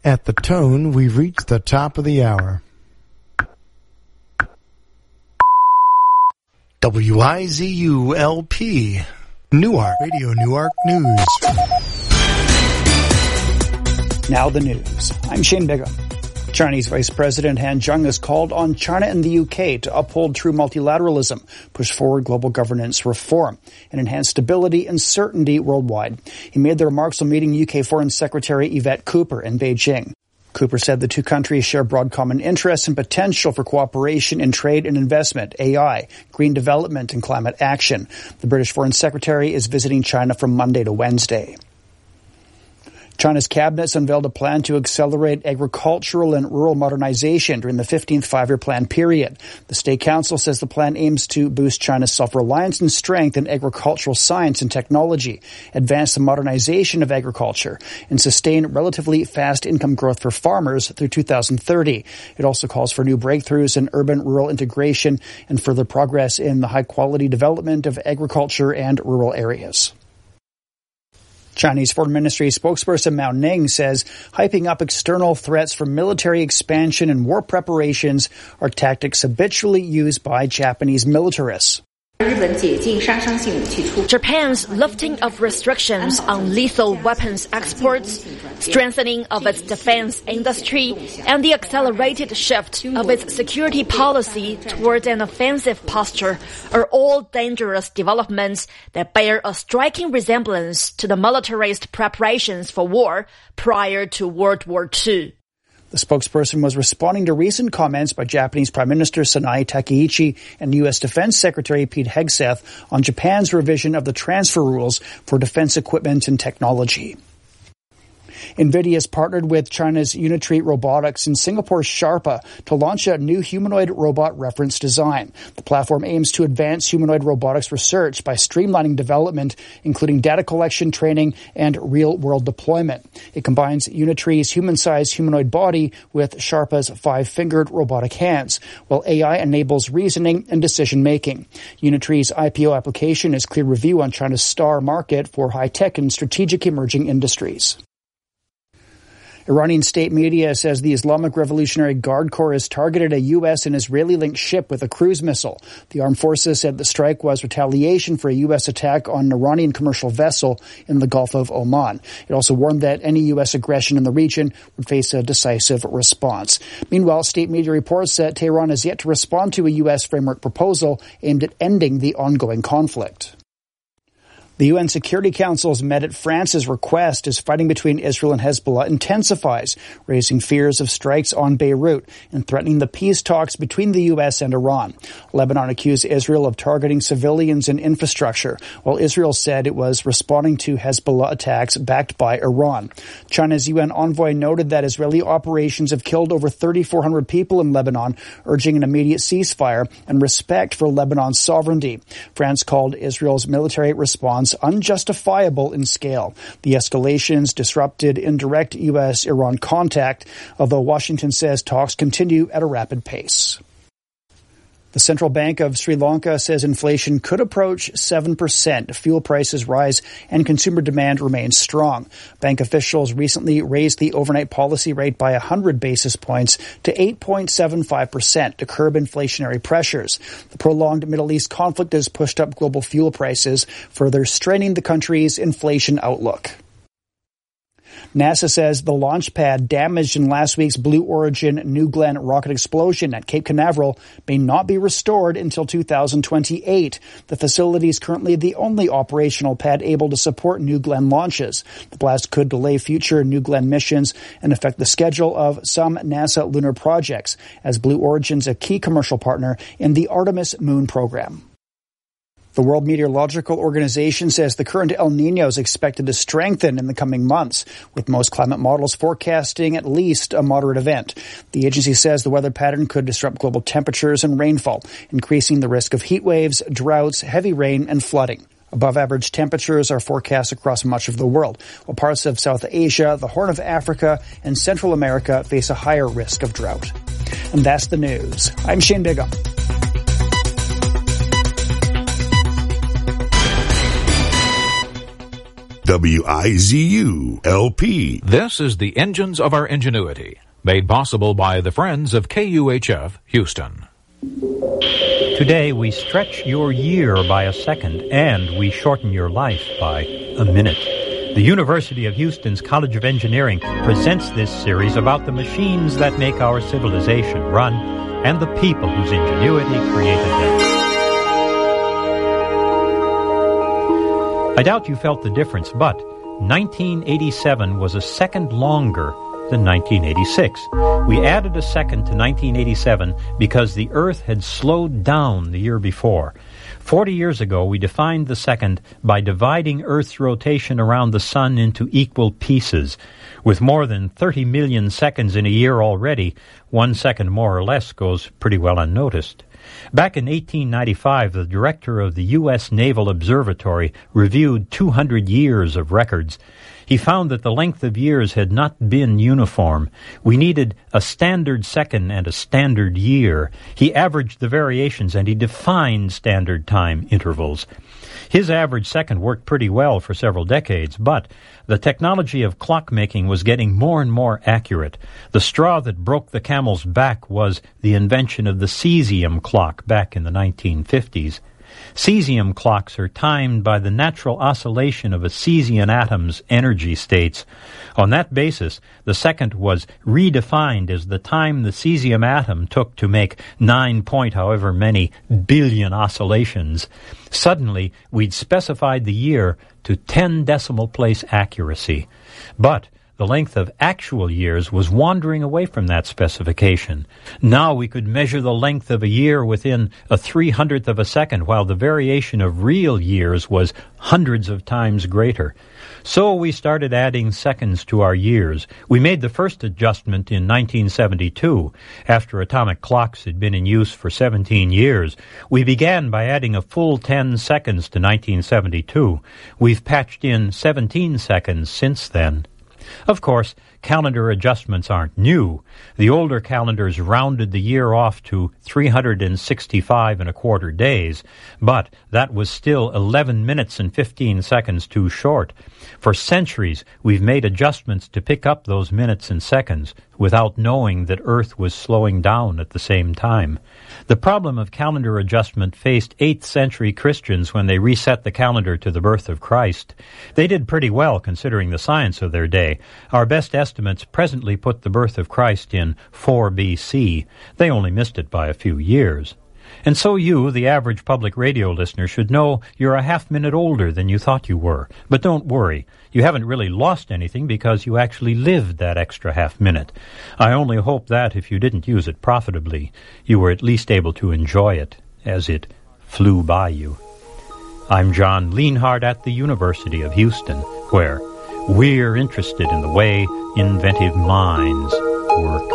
At the tone, we've reached the top of the hour. WIZU-LP, Newark, Radio Newark News. Now the news. I'm Shane Bigham. Chinese Vice President Han Zheng has called on China and the UK to uphold true multilateralism, push forward global governance reform, and enhance stability and certainty worldwide. He made the remarks while meeting UK Foreign Secretary Yvette Cooper in Beijing. Cooper said the two countries share broad common interests and potential for cooperation in trade and investment, AI, green development, and climate action. The British Foreign Secretary is visiting China from Monday to Wednesday. China's cabinet's unveiled a plan to accelerate agricultural and rural modernization during the 15th five-year plan period. The State Council says the plan aims to boost China's self-reliance and strength in agricultural science and technology, advance the modernization of agriculture, and sustain relatively fast income growth for farmers through 2030. It also calls for new breakthroughs in urban-rural integration and further progress in the high-quality development of agriculture and rural areas. Chinese Foreign Ministry spokesperson Mao Ning says hyping up external threats for military expansion and war preparations are tactics habitually used by Japanese militarists. Japan's lifting of restrictions on lethal weapons exports, strengthening of its defense industry, and the accelerated shift of its security policy towards an offensive posture are all dangerous developments that bear a striking resemblance to the militarist preparations for war prior to World War II. The spokesperson was responding to recent comments by Japanese Prime Minister Sanae Takaichi and U.S. Defense Secretary Pete Hegseth on Japan's revision of the transfer rules for defense equipment and technology. NVIDIA has partnered with China's Unitree Robotics and Singapore's Sharpa to launch a new humanoid robot reference design. The platform aims to advance humanoid robotics research by streamlining development, including data collection, training, and real-world deployment. It combines Unitree's human-sized humanoid body with Sharpa's five-fingered robotic hands, while AI enables reasoning and decision-making. Unitree's IPO application has cleared review on China's star market for high-tech and strategic emerging industries. Iranian state media says the Islamic Revolutionary Guard Corps has targeted a U.S. and Israeli-linked ship with a cruise missile. The armed forces said the strike was retaliation for a U.S. attack on an Iranian commercial vessel in the Gulf of Oman. It also warned that any U.S. aggression in the region would face a decisive response. Meanwhile, state media reports that Tehran has yet to respond to a U.S. framework proposal aimed at ending the ongoing conflict. The UN Security Council has met at France's request as fighting between Israel and Hezbollah intensifies, raising fears of strikes on Beirut and threatening the peace talks between the U.S. and Iran. Lebanon accused Israel of targeting civilians and infrastructure, while Israel said it was responding to Hezbollah attacks backed by Iran. China's UN envoy noted that Israeli operations have killed over 3,400 people in Lebanon, urging an immediate ceasefire and respect for Lebanon's sovereignty. France called Israel's military response unjustifiable in scale. The escalations disrupted indirect U.S.-Iran contact, although Washington says talks continue at a rapid pace. The Central Bank of Sri Lanka says inflation could approach 7%. Fuel prices rise and consumer demand remains strong. Bank officials recently raised the overnight policy rate by 100 basis points to 8.75% to curb inflationary pressures. The prolonged Middle East conflict has pushed up global fuel prices, further straining the country's inflation outlook. NASA says the launch pad damaged in last week's Blue Origin New Glenn rocket explosion at Cape Canaveral may not be restored until 2028. The facility is currently the only operational pad able to support New Glenn launches. The blast could delay future New Glenn missions and affect the schedule of some NASA lunar projects, as Blue Origin's a key commercial partner in the Artemis moon program. The World Meteorological Organization says the current El Niño is expected to strengthen in the coming months, with most climate models forecasting at least a moderate event. The agency says the weather pattern could disrupt global temperatures and rainfall, increasing the risk of heat waves, droughts, heavy rain, and flooding. Above-average temperatures are forecast across much of the world, while parts of South Asia, the Horn of Africa, and Central America face a higher risk of drought. And that's the news. I'm Shane Bigham. WIZU-LP. This is the Engines of Our Ingenuity, made possible by the friends of KUHF Houston. Today we stretch your year by a second, and we shorten your life by a minute. The University of Houston's College of Engineering presents this series about the machines that make our civilization run and the people whose ingenuity created them. I doubt you felt the difference, but 1987 was a second longer than 1986. We added a second to 1987 because the Earth had slowed down the year before. 40 years ago, we defined the second by dividing Earth's rotation around the Sun into equal pieces. With more than 30 million seconds in a year already, 1 second more or less goes pretty well unnoticed. Back in 1895, the director of the U.S. Naval Observatory reviewed 200 years of records. He found that the length of years had not been uniform. We needed a standard second and a standard year. He averaged the variations and he defined standard time intervals. His average second worked pretty well for several decades, but the technology of clockmaking was getting more and more accurate. The straw that broke the camel's back was the invention of the cesium clock back in the 1950s. Cesium clocks are timed by the natural oscillation of a cesium atom's energy states. On that basis, the second was redefined as the time the cesium atom took to make 9 point however many billion oscillations. Suddenly, we'd specified the year to 10 decimal place accuracy. But the length of actual years was wandering away from that specification. Now we could measure the length of a year within a 300th of a second, while the variation of real years was hundreds of times greater. So we started adding seconds to our years. We made the first adjustment in 1972. After atomic clocks had been in use for 17 years, we began by adding a full 10 seconds to 1972. We've patched in 17 seconds since then. Of course, calendar adjustments aren't new. The older calendars rounded the year off to 365 and a quarter days, but that was still 11 minutes and 15 seconds too short. For centuries, we've made adjustments to pick up those minutes and seconds without knowing that Earth was slowing down at the same time. The problem of calendar adjustment faced 8th century Christians when they reset the calendar to the birth of Christ. They did pretty well considering the science of their day. Our best estimates presently put the birth of Christ in 4 BC. They only missed it by a few years. And so you, the average public radio listener, should know you're a half-minute older than you thought you were. But don't worry. You haven't really lost anything because you actually lived that extra half-minute. I only hope that, if you didn't use it profitably, you were at least able to enjoy it as it flew by you. I'm John Lienhardt at the University of Houston, where we're interested in the way inventive minds work.